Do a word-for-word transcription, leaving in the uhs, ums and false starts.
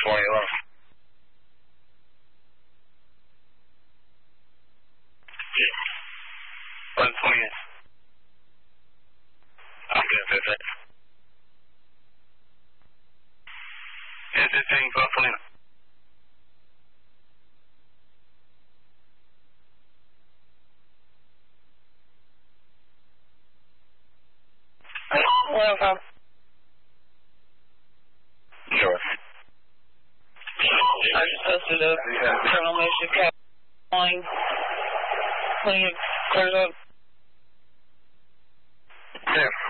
four eight one. one twenty. I'm good, perfect. Yes, it's saying twelve twenty. Welcome. Sure. I just posted a criminal mission cap line when it clears up. Yeah.